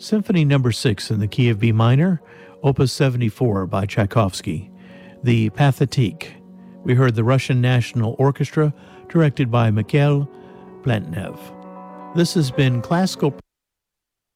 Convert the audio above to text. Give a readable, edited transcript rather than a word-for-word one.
Symphony No. 6 in the key of B minor, Opus 74 by Tchaikovsky. The Pathétique. We heard the Russian National Orchestra, directed by Mikhail Plantnev. This has been Classical